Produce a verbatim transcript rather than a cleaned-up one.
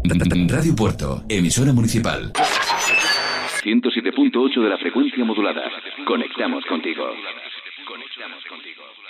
Radio Puerto, emisora municipal. ciento siete punto ocho de la frecuencia modulada. Conectamos contigo. Conectamos contigo.